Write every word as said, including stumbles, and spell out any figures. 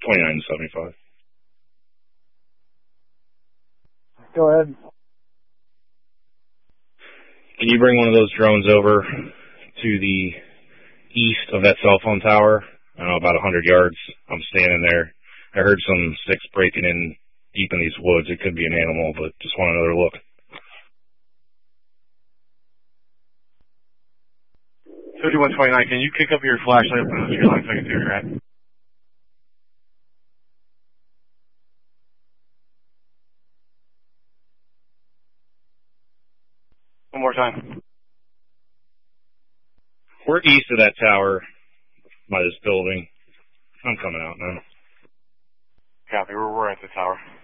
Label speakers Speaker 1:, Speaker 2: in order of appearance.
Speaker 1: twenty-nine to seventy-five.
Speaker 2: Go ahead.
Speaker 1: Can you bring one of those drones over to the east of that cell phone tower? I don't know, about one hundred yards. I'm standing there. I heard some sticks breaking in deep in these woods. It could be an animal, but just want another look. fifty-one twenty-nine, can you kick up your flashlight up on the tree line so I can see where you're at? One more time. We're east of that tower by this building. I'm coming out now. Copy, we're, we're at the tower.